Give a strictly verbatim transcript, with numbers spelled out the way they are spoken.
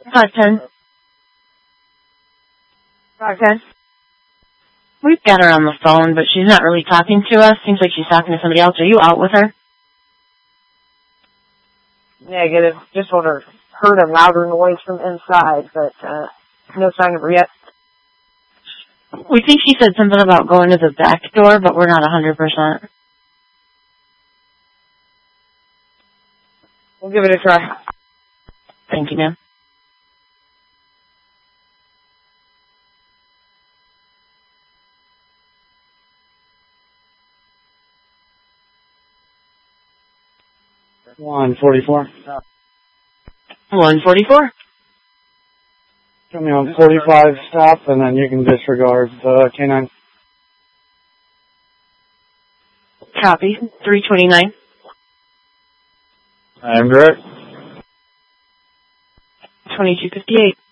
five ten. five ten. We've got her on the phone, but she's not really talking to us. Seems like she's talking to somebody else. Are you out with her? Negative. Just heard her heard a louder noise from inside, but uh, no sign of her yet. We think she said something about going to the back door, but we're not one hundred percent. We'll give it a try. Thank you, ma'am. one forty-four. one forty-four. Coming on forty-five stop, and then you can disregard the K nine. Copy. three twenty-nine. I am direct. twenty-two fifty-eight.